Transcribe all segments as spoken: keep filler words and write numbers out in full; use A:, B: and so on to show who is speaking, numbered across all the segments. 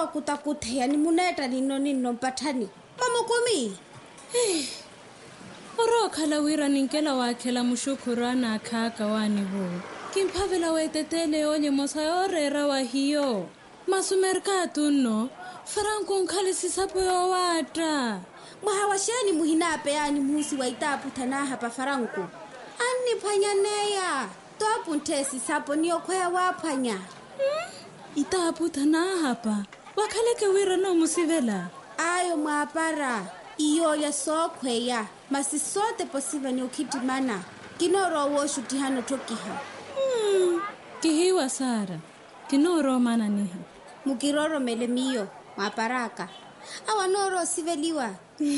A: wa kutakuthea ni muneta nino nino mpathani. Mama komi.
B: Eh. Oro khala wira ninkela wakhela mushukurana akhaka wani bo. Kimphavela wetetele onye mosayorera wa hiyo. Masumerka tunno. Franco nkhale sisapo yo wata.
A: Mwahawashani muhinape yani musi wa itapu tana hapa Franco. Ani panyaneya. Topu ntesi sapo niyo kwea wapanya.
B: Hmm? Itapu tana hapa. Wakhaleke wira no musivela.
A: Ayo mwapara. Iyo ya sokwe ya. Masi sote posiva ni ukitimana. Kinoro woshu tihano tokiha.
B: Hmm. Kihiwa Sara. Kinoro mana niha.
A: Mukiroro mele miyo. Mwaparaka. Awa noro siveliwa.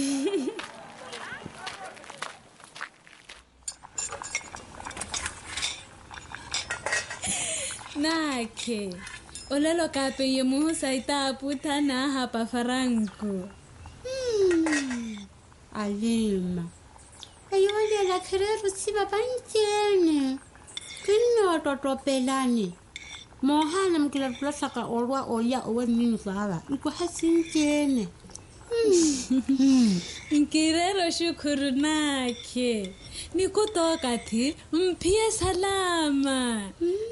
B: Nake. Olelo kape ye muhusa itapu tana hapa Franco.
C: Hmm. Alima. Ayole la kereru siba banjene. Kino totopelani. Mohana mkila plasaka orwa oya owe nini sawa. Iko hasinjene.
B: Hmm. Nkirero shukuru nake. Nikutoka ti mpie salama.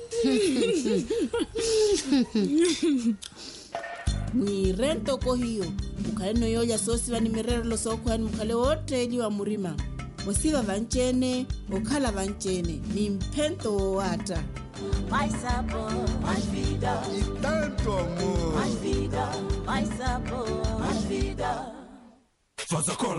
D: Mwirento ko hiyo. Mukale no yoya sosi vani mirero lo soko hani mukale wote ili wa murima. Wasiva vanchene, okala vanchene. Ni mpento wata.
E: Mais sabor, mais vida.
F: E tanto amor.
E: Mais vida, mais sabor, mais vida.
F: Faz a